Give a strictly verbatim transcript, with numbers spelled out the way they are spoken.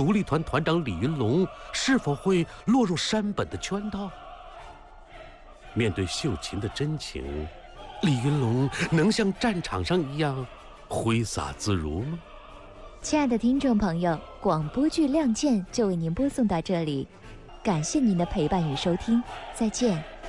独立团团长李云龙是否会落入山本的圈套？面对秀琴的真情，李云龙能像战场上一样挥洒自如吗？ 亲爱的听众朋友，广播剧《亮剑》就为您播送到这里，感谢您的陪伴与收听，再见。